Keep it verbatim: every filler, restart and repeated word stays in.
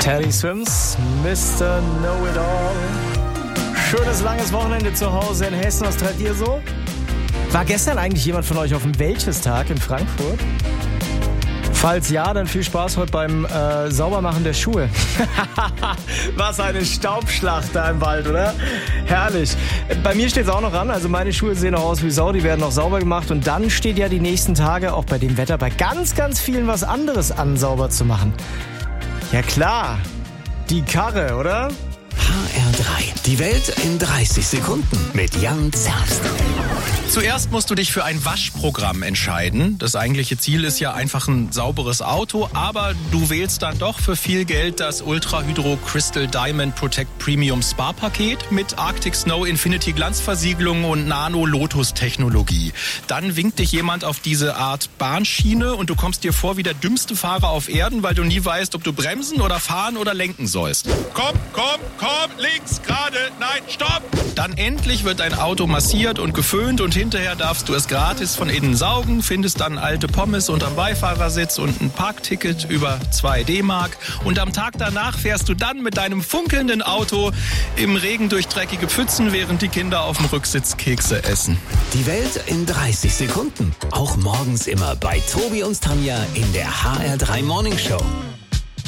Teddy Swims, Mister Know-It-All. Schönes langes Wochenende zu Hause in Hessen. Was treibt ihr so? War gestern eigentlich jemand von euch auf dem Wäldchestag in Frankfurt? Falls ja, dann viel Spaß heute beim äh, Saubermachen der Schuhe. Was eine Staubschlacht da im Wald, oder? Herrlich. Bei mir steht es auch noch an. Also meine Schuhe sehen noch aus wie Sau, die werden noch sauber gemacht. Und dann steht ja die nächsten Tage, auch bei dem Wetter, bei ganz, ganz vielen was anderes an, sauber zu machen. Ja klar, die Karre, oder? H R drei. Die Welt in dreißig Sekunden mit Jan Zerbst. Zuerst musst du dich für ein Waschprogramm entscheiden. Das eigentliche Ziel ist ja einfach ein sauberes Auto, aber du wählst dann doch für viel Geld das Ultra Hydro Crystal Diamond Protect Premium Spa Paket mit Arctic Snow Infinity Glanzversiegelung und Nano Lotus Technologie. Dann winkt dich jemand auf diese Art Bahnschiene und du kommst dir vor wie der dümmste Fahrer auf Erden, weil du nie weißt, ob du bremsen oder fahren oder lenken sollst. Komm, komm, komm, links, gerade, nein, stopp! Dann endlich wird dein Auto massiert und geföhnt und hinterher darfst du es gratis von innen saugen, findest dann alte Pommes unterm Beifahrersitz und ein Parkticket über zwei D-Mark. Und am Tag danach fährst du dann mit deinem funkelnden Auto im Regen durch dreckige Pfützen, während die Kinder auf dem Rücksitz Kekse essen. Die Welt in dreißig Sekunden. Auch morgens immer bei Tobi und Tanja in der H R drei Morning Show.